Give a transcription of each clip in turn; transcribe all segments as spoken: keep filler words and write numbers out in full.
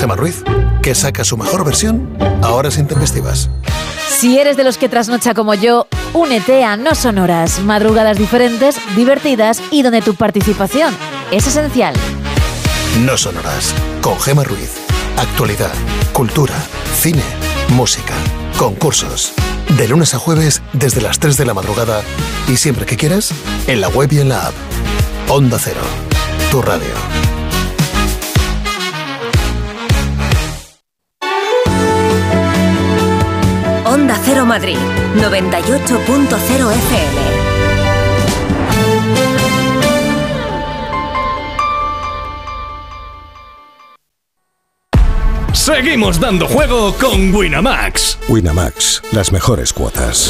Gemma Ruiz, que saca su mejor versión a horas intempestivas. Si eres de los que trasnocha como yo, únete a No Sonoras, madrugadas diferentes, divertidas y donde tu participación es esencial. No Sonoras, con Gemma Ruiz. Actualidad, cultura, cine, música, concursos. De lunes a jueves desde las tres de la madrugada y siempre que quieras, en la web y en la app. Onda Cero, tu radio. Onda Cero Madrid, noventa y ocho punto cero F M. Seguimos dando juego con Winamax. Winamax, las mejores cuotas.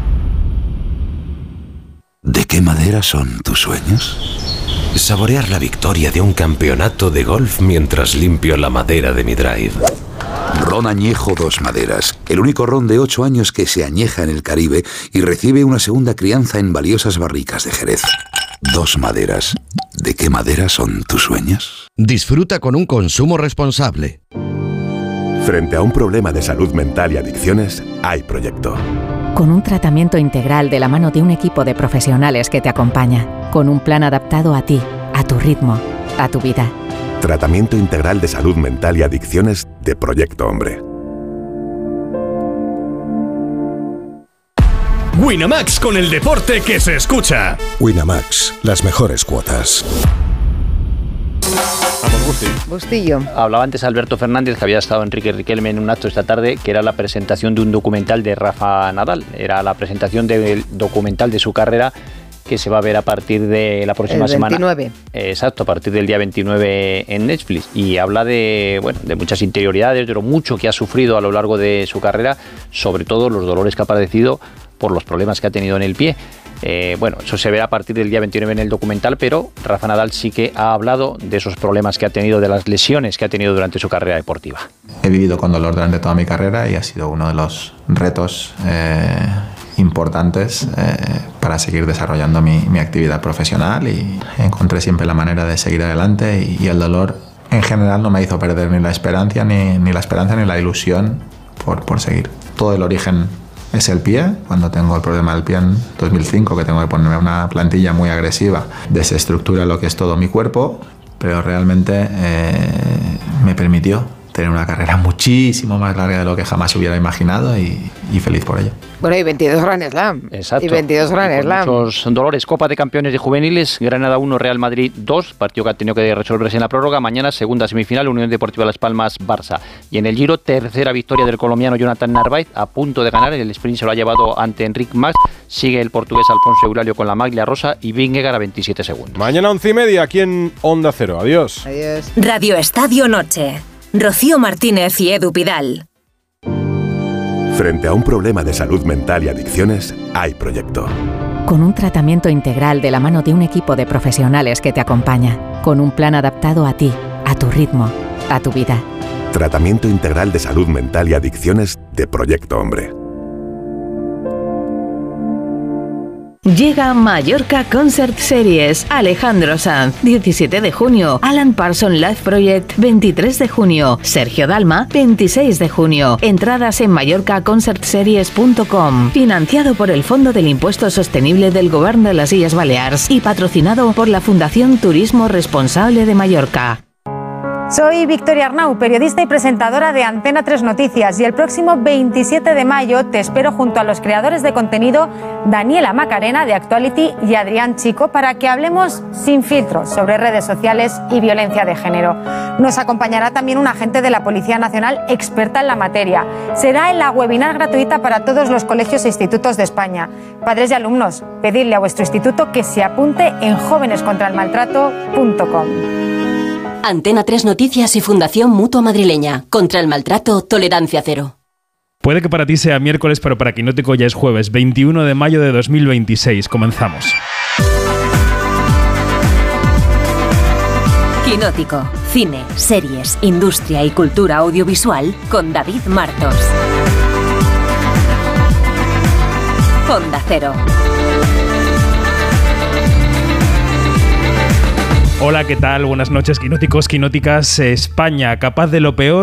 ¿De qué madera son tus sueños? Saborear la victoria de un campeonato de golf mientras limpio la madera de mi drive. Ron Añejo Dos Maderas, el único ron de ocho años que se añeja en el Caribe y recibe una segunda crianza en valiosas barricas de Jerez. Dos Maderas. ¿De qué madera son tus sueños? Disfruta con un consumo responsable. Frente a un problema de salud mental y adicciones, hay proyecto. Con un tratamiento integral de la mano de un equipo de profesionales que te acompaña. Con un plan adaptado a ti, a tu ritmo, a tu vida. Tratamiento integral de salud mental y adicciones de Proyecto Hombre. Winamax, con el deporte que se escucha. Winamax, las mejores cuotas. Vamos, Busti. Bustillo. Hablaba antes Alberto Fernández, que había estado Enrique Riquelme en un acto esta tarde, que era la presentación de un documental de Rafa Nadal. Era la presentación del documental de su carrera, que se va a ver a partir de la próxima el semana. veintinueve. Eh, exacto, a partir del día veintinueve en Netflix. Y habla de, bueno, de muchas interioridades, de lo mucho que ha sufrido a lo largo de su carrera, sobre todo los dolores que ha padecido por los problemas que ha tenido en el pie. Eh, bueno, eso se verá a partir del día veintinueve en el documental, pero Rafa Nadal sí que ha hablado de esos problemas que ha tenido, de las lesiones que ha tenido durante su carrera deportiva. He vivido con dolor durante toda mi carrera y ha sido uno de los retos eh, importantes eh, para seguir desarrollando mi, mi actividad profesional, y encontré siempre la manera de seguir adelante, y, y el dolor en general no me hizo perder ni la esperanza ni, ni la esperanza ni la ilusión por, por seguir. Todo el origen es el pie. Cuando tengo el problema del pie en dos mil cinco, que tengo que ponerme una plantilla muy agresiva, desestructura lo que es todo mi cuerpo, pero realmente eh, me permitió tener una carrera muchísimo más larga de lo que jamás hubiera imaginado, y, y feliz por ello. Bueno, y veintidós Grand Slam. Exacto. Y veintidós Grand Slam. Muchos dolores. Copa de Campeones de Juveniles, Granada uno, Real Madrid dos, partido que ha tenido que resolverse en la prórroga. Mañana, segunda semifinal, Unión Deportiva Las Palmas, Barça. Y en el Giro, tercera victoria del colombiano Jonathan Narváez, a punto de ganar. El sprint se lo ha llevado ante Enric Mas. Sigue el portugués Alfonso Eulálio con la maglia rosa y Vingegaard a veintisiete segundos. Mañana once y media aquí en Onda Cero. Adiós. Adiós. Radio Estadio Noche. Rocío Martínez y Edu Pidal. Frente a un problema de salud mental y adicciones, hay proyecto. Con un tratamiento integral de la mano de un equipo de profesionales que te acompaña. Con un plan adaptado a ti, a tu ritmo, a tu vida. Tratamiento integral de salud mental y adicciones de Proyecto Hombre. Llega Mallorca Concert Series. Alejandro Sanz, diecisiete de junio. Alan Parsons Live Project, veintitrés de junio. Sergio Dalma, veintiséis de junio. Entradas en mallorca concert series punto com. Financiado por el Fondo del Impuesto Sostenible del Gobierno de las Illes Balears y patrocinado por la Fundación Turismo Responsable de Mallorca. Soy Victoria Arnau, periodista y presentadora de Antena tres Noticias, y el próximo veintisiete de mayo te espero junto a los creadores de contenido Daniela Macarena de Actuality y Adrián Chico para que hablemos sin filtros sobre redes sociales y violencia de género. Nos acompañará también un agente de la Policía Nacional experta en la materia. Será en la webinar gratuita para todos los colegios e institutos de España. Padres y alumnos, pedidle a vuestro instituto que se apunte en jóvenes contra el maltrato punto com. Antena tres Noticias y Fundación Mutua Madrileña. Contra el maltrato, tolerancia cero. Puede que para ti sea miércoles, pero para Quinótico ya es jueves, veintiuno de mayo de dos mil veintiséis. Comenzamos. Quinótico. Cine, series, industria y cultura audiovisual con David Martos. Onda Cero. Hola, ¿qué tal? Buenas noches, quinóticos, quinóticas. España, capaz de lo peor